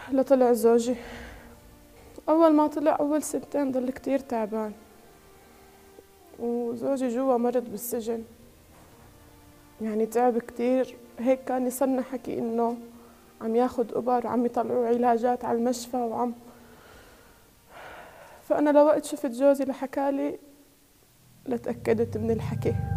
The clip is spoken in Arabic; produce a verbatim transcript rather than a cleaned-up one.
لطلع زوجي. أول ما طلع أول سنتين ضل كتير تعبان، وزوجي جوا مرض بالسجن، يعني تعب كتير. هيك كان يصلنا حكي إنه عم ياخد إبر وعم يطلعوا علاجات على المشفى وعم. فأنا لوقت شفت جوزي لحكالي لتأكدت من الحكي.